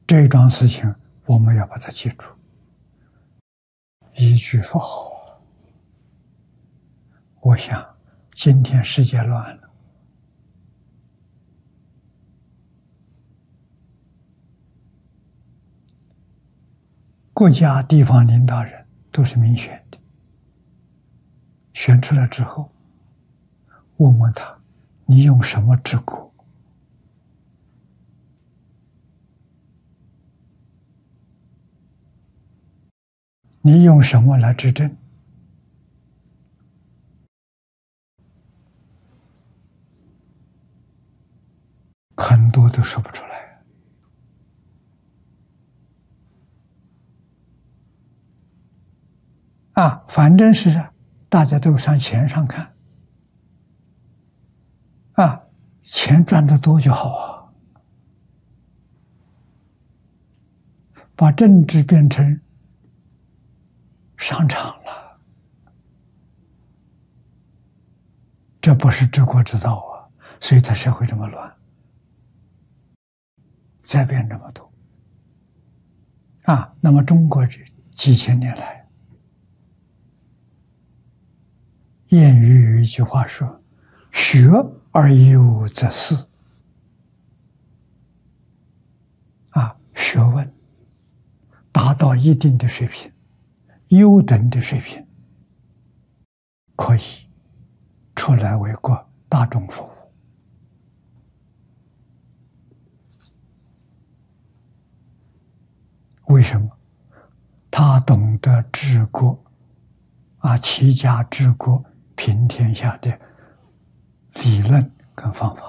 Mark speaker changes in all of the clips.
Speaker 1: 这一桩事情我们要把它记住，一句不好。我想今天世界乱了，国家地方领导人都是民选的，选出来之后，问问他，你用什么治国？你用什么来执政？很多都说不出来。反正是大家都上钱上看，钱赚得多就好啊，把政治变成商场了，这不是治国之道啊！所以他社会这么乱，灾变这么多那么中国这几千年来，谚语有一句话说：“学而优则仕。”学问达到一定的水平，优等的水平，可以出来为国大众服务。为什么？他懂得治国齐家治国平天下的理论跟方法。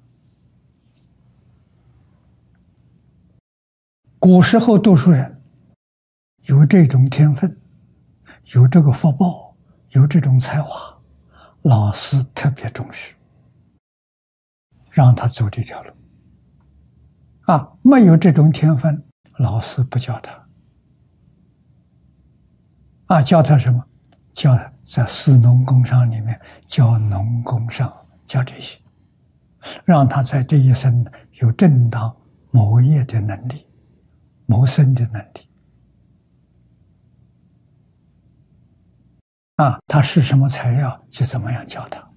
Speaker 1: 古时候读书人有这种天分，有这个福报，有这种才华，老师特别重视，让他走这条路。没有这种天分，老师不教他。教他什么？教他在士农工商里面教农工商，教这些，让他在这一生有正当谋业的能力，谋生的能力。他是什么材料就怎么样教他。